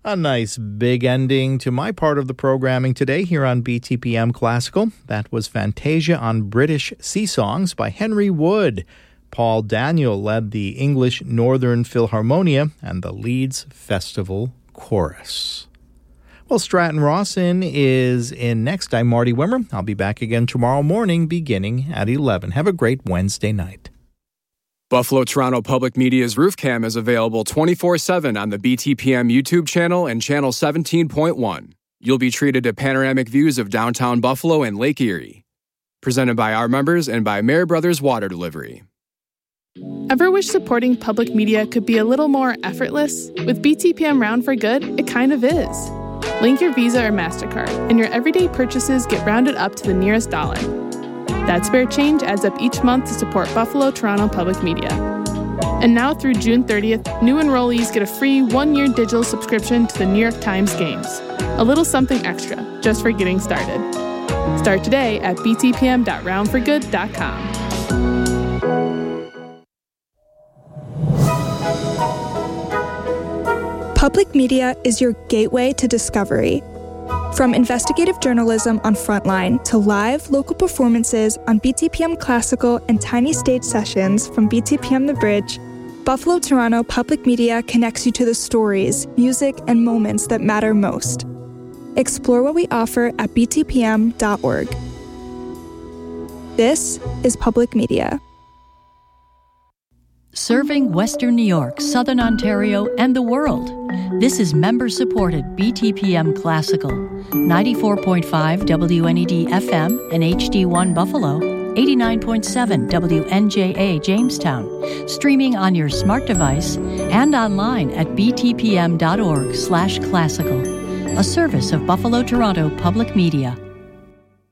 A nice big ending to my part of the programming today here on BTPM Classical. That was Fantasia on British Sea Songs by Henry Wood. Paul Daniel led the English Northern Philharmonia and the Leeds Festival Chorus. Well, Stratton Rawson is in next. I'm Marty Wimmer. I'll be back again tomorrow morning beginning at 11. Have a great Wednesday night. Buffalo Toronto Public Media's Roof Cam is available 24/7 on the BTPM YouTube channel and channel 17.1. You'll be treated to panoramic views of downtown Buffalo and Lake Erie. Presented by our members and by Mayer Brothers Water Delivery. Ever wish supporting public media could be a little more effortless? With BTPM Round for Good, it kind of is. Link your Visa or MasterCard, and your everyday purchases get rounded up to the nearest dollar. That spare change adds up each month to support Buffalo Toronto Public Media. And now through June 30th, new enrollees get a free 1-year digital subscription to the New York Times Games. A little something extra, just for getting started. Start today at btpm.roundforgood.com. Public media is your gateway to discovery. From investigative journalism on Frontline to live local performances on BTPM Classical and tiny stage sessions from BTPM The Bridge, Buffalo Toronto Public Media connects you to the stories, music, and moments that matter most. Explore what we offer at btpm.org. This is Public Media. Serving Western New York, Southern Ontario, and the world. This is member-supported BTPM Classical, 94.5 WNED FM and HD1 Buffalo, 89.7 WNJA Jamestown, streaming on your smart device and online at btpm.org/classical, a service of Buffalo Toronto Public Media.